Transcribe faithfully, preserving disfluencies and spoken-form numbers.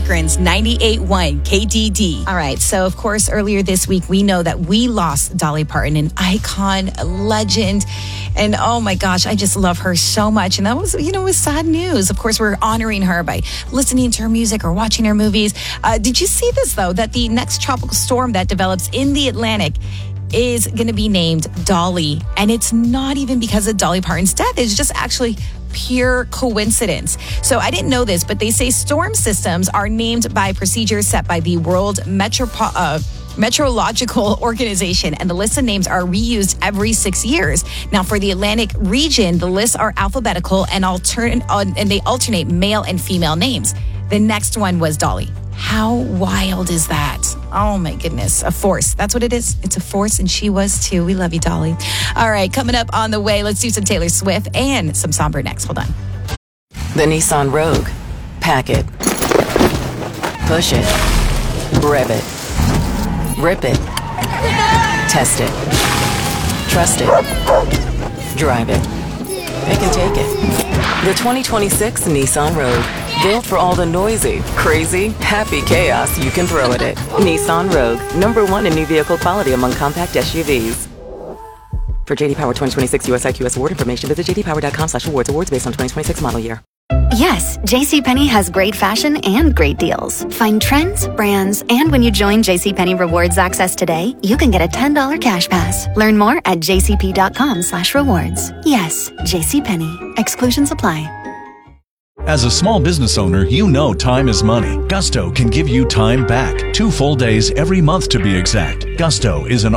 Akron's ninety-eight point one K D D. All right, so of course, earlier this week, we know that we lost Dolly Parton, an icon, a legend. And oh my gosh, I just love her so much. And that was, you know, it was sad news. Of course, we're honoring her by listening to her music or watching her movies. Uh, did you see this, though, that the next tropical storm that develops in the Atlantic is going to be named Dolly? And it's not even because of Dolly Parton's death. It's just actually pure coincidence. So I didn't know this, but they say storm systems are named by procedures set by the World Metropo- uh, Meteorological Organization, and the list of names are reused every six years. Now, for the Atlantic region, the lists are alphabetical and altern- uh, and they alternate male and female names. The next one was Dolly. How wild is that? Oh my goodness. A force. That's what it is. It's a force, and she was too. We love you, Dolly. All right, coming up on the way, let's do some Taylor Swift and some Somber next. Hold on. The Nissan Rogue. Pack it. Push it. Rev it. Rip it. Test it. Trust it. Drive it. They can take it. The twenty twenty-six Nissan Rogue. Built for all the noisy, crazy, happy chaos you can throw at it. Nissan Rogue. Number one in new vehicle quality among compact S U Vs. For J D Power twenty twenty-six U S I Q S award information, visit jdpower.com slash awards. Awards based on twenty twenty-six model year. Yes, JCPenney has great fashion and great deals. Find trends, brands, and when you join JCPenney Rewards Access today, you can get a ten dollars cash pass. Learn more at jcp.com slash rewards. Yes, JCPenney. Exclusions apply. As a small business owner, you know time is money. Gusto can give you time back. Two full days every month to be exact. Gusto is an